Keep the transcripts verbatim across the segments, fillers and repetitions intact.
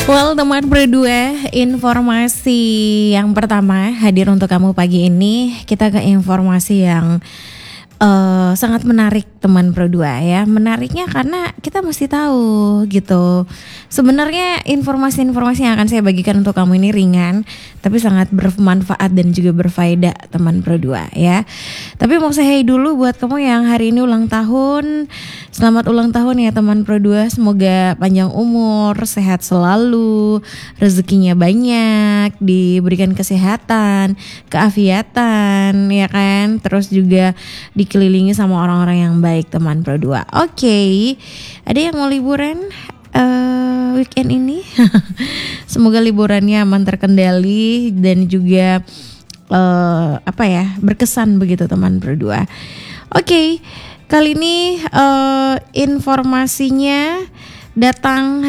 Well, teman berdua, informasi yang pertama hadir untuk kamu pagi ini. Kita ke informasi yang uh, sangat menarik, teman berdua ya. Menariknya karena kita mesti tahu gitu. Sebenarnya informasi-informasi yang akan saya bagikan untuk kamu ini ringan, tapi sangat bermanfaat dan juga berfaedah, teman berdua ya. Tapi mau saya dulu buat kamu yang hari ini ulang tahun. Selamat ulang tahun ya teman berdua. Semoga panjang umur, sehat selalu, rezekinya banyak, diberikan kesehatan, keafiatan ya kan. Terus juga dikelilingi sama orang-orang yang baik, teman berdua. Oke, okay. Ada yang mau liburan uh, weekend ini? Semoga liburannya aman terkendali dan juga uh, apa ya, berkesan begitu teman berdua. Oke, okay. Kali ini uh, informasinya datang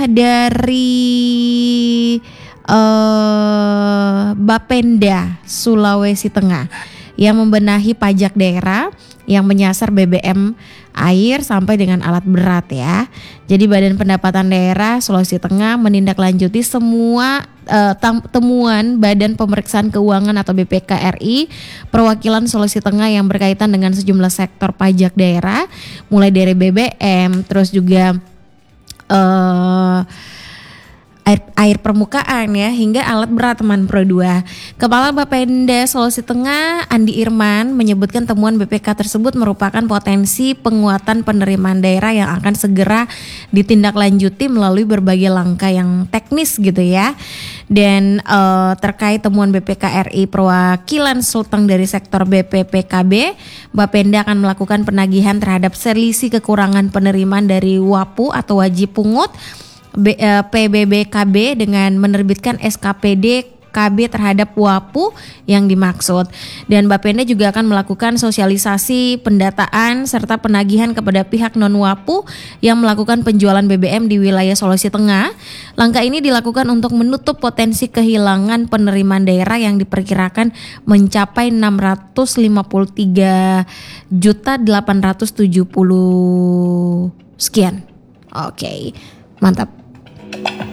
dari uh, Bapenda Sulawesi Tengah yang membenahi pajak daerah yang menyasar B B M air sampai dengan alat berat ya. Jadi Badan Pendapatan Daerah Sulawesi Tengah menindaklanjuti semua uh, tam- temuan Badan Pemeriksaan Keuangan atau B P K R I perwakilan Sulawesi Tengah yang berkaitan dengan sejumlah sektor pajak daerah, mulai dari B B M, terus juga uh, Air, air permukaan ya, hingga alat berat, teman Pro dua. Kepala Bapenda Sulawesi Tengah Andi Irman menyebutkan temuan B P K tersebut merupakan potensi penguatan penerimaan daerah yang akan segera ditindaklanjuti melalui berbagai langkah yang teknis gitu ya. Dan uh, terkait temuan B P K R I perwakilan Sulteng dari sektor B P P K B, Bapenda akan melakukan penagihan terhadap selisih kekurangan penerimaan dari WAPU atau wajib pungut B, uh, P B B K B dengan menerbitkan S K P D K B terhadap WAPU yang dimaksud. Dan Bapenda juga akan melakukan sosialisasi, pendataan, serta penagihan kepada pihak non-WAPU yang melakukan penjualan B B M di wilayah Sulawesi Tengah. Langkah ini dilakukan untuk menutup potensi kehilangan penerimaan daerah yang diperkirakan mencapai enam ratus lima puluh tiga juta delapan ratus tujuh puluh sekian. Oke, mantap.